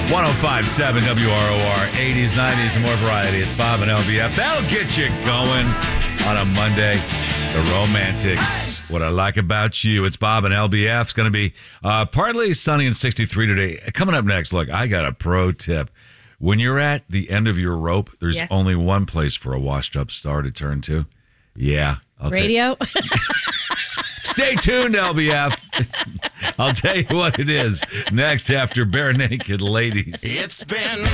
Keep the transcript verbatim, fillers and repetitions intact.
one oh five point seven W R O R, eighties, nineties, and more variety. It's Bob and L B F. That'll get you going on a Monday. The Romantics. What I like about you. It's Bob and L B F. It's going to be uh, partly sunny and sixty-three today. Coming up next, look, I got a pro tip. When you're at the end of your rope, there's Yeah. only one place for a washed-up star to turn to. Yeah. I'll Radio? T- Stay tuned, L B F. I'll tell you what it is next after Bare Naked Ladies. It's been